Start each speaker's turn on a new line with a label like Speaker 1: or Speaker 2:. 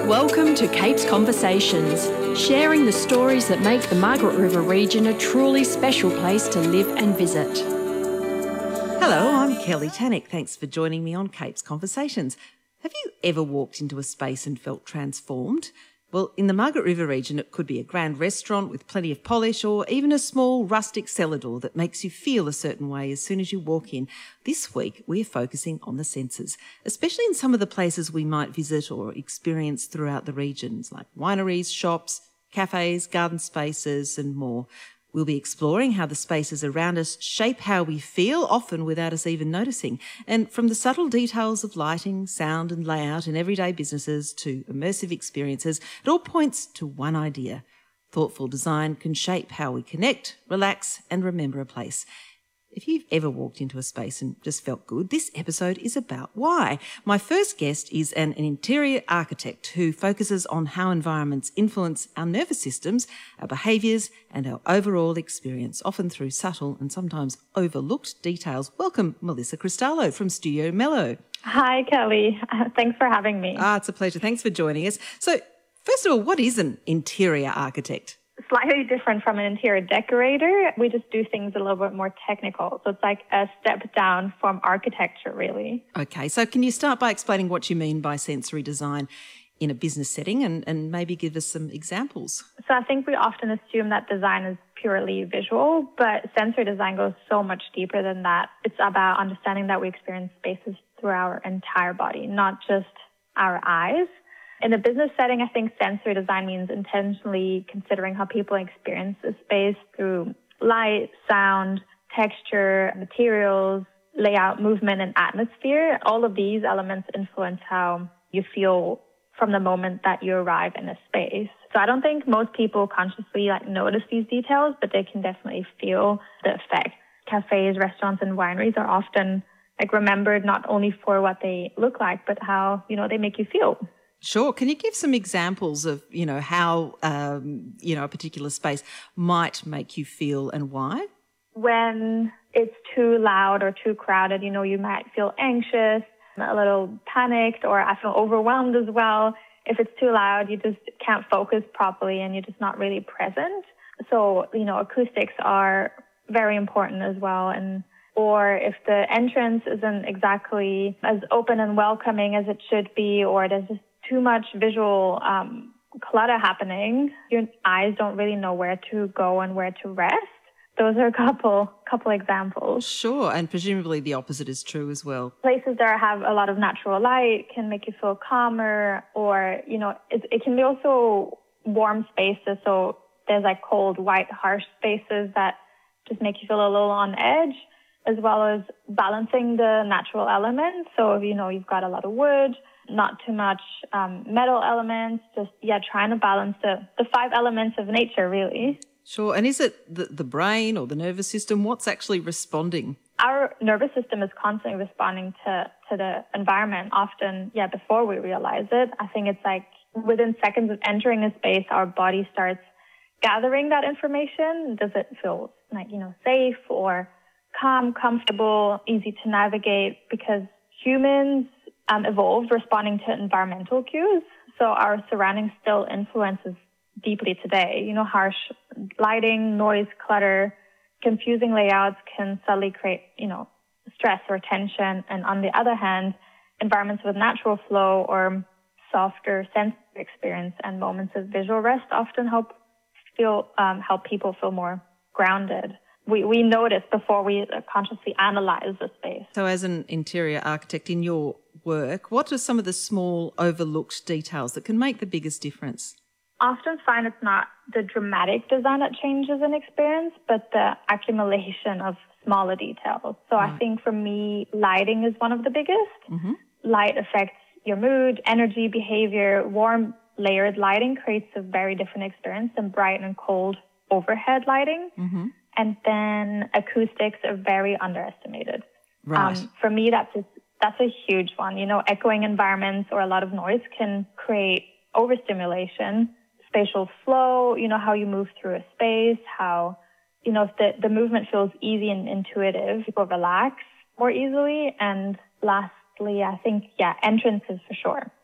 Speaker 1: Welcome to Capes Conversations, sharing the stories that make the Margaret River region a truly special place to live and visit.
Speaker 2: Hello, I'm Kelly Tannick. Thanks for joining me on Capes Conversations. Have you ever walked into a space and felt transformed? Well, in the Margaret River region, it could be a grand restaurant with plenty of polish or even a small rustic cellar door that makes you feel a certain way as soon as you walk in. This week, we're focusing on the senses, especially in some of the places we might visit or experience throughout the regions, like wineries, shops, cafes, garden spaces and more. We'll be exploring how the spaces around us shape how we feel, often without us even noticing. And from the subtle details of lighting, sound and layout in everyday businesses to immersive experiences, it all points to one idea. Thoughtful design can shape how we connect, relax and remember a place. If you've ever walked into a space and just felt good, this episode is about why. My first guest is an interior architect who focuses on how environments influence our nervous systems, our behaviours and our overall experience, often through subtle and sometimes overlooked details. Welcome, Melissa Cristallo from Studio Mellow.
Speaker 3: Hi, Kelly. Thanks for having me.
Speaker 2: It's a pleasure. Thanks for joining us. So, first of all, what is an interior architect?
Speaker 3: Slightly different from an interior decorator. We just do things a little bit more technical. So it's like a step down from architecture, really.
Speaker 2: Okay, so can you start by explaining what you mean by sensory design in a business setting and maybe give us some examples?
Speaker 3: So I think we often assume that design is purely visual, but sensory design goes so much deeper than that. It's about understanding that we experience spaces through our entire body, not just our eyes. In a business setting, I think sensory design means intentionally considering how people experience a space through light, sound, texture, materials, layout, movement, and atmosphere. All of these elements influence how you feel from the moment that you arrive in a space. So I don't think most people consciously notice these details, but they can definitely feel the effect. Cafes, restaurants, and wineries are often remembered not only for what they look like, but how, they make you feel.
Speaker 2: Sure. Can you give some examples of, how, a particular space might make you feel and why?
Speaker 3: When it's too loud or too crowded, you might feel anxious, a little panicked, or I feel overwhelmed as well. If it's too loud, you just can't focus properly and you're just not really present. So, acoustics are very important as well. Or if the entrance isn't exactly as open and welcoming as it should be, or there's just too much visual clutter happening, your eyes don't really know where to go and where to rest. Those are a couple examples.
Speaker 2: Sure, and presumably the opposite is true as well.
Speaker 3: Places that have a lot of natural light can make you feel calmer, or, it can be also warm spaces. So there's cold, white, harsh spaces that just make you feel a little on edge, as well as balancing the natural elements. So, if, you've got a lot of wood, not too much metal elements, just, trying to balance the 5 elements of nature, really.
Speaker 2: Sure. And is it the brain or the nervous system? What's actually responding?
Speaker 3: Our nervous system is constantly responding to the environment, often, before we realize it. I think it's within seconds of entering a space, our body starts gathering that information. Does it feel safe or calm, comfortable, easy to navigate? Because humans evolved responding to environmental cues. So our surroundings still influences deeply today. Harsh lighting, noise, clutter, confusing layouts can subtly create, stress or tension. And on the other hand, environments with natural flow or softer sensory experience and moments of visual rest often help people feel more grounded. We notice before we consciously analyze the space.
Speaker 2: So as an interior architect in your work, what are some of the small overlooked details that can make the biggest difference?
Speaker 3: Often find it's not the dramatic design that changes an experience, but the accumulation of smaller details. So I think for me, lighting is one of the biggest. Mm-hmm. Light affects your mood, energy, behavior. Warm, layered lighting creates a very different experience than bright and cold overhead lighting. Mm-hmm. And then acoustics are very underestimated.
Speaker 2: Right.
Speaker 3: For me, that's a huge one. Echoing environments or a lot of noise can create overstimulation, spatial flow, how you move through a space, how, if the movement feels easy and intuitive, people relax more easily. And lastly, I think, entrances for sure.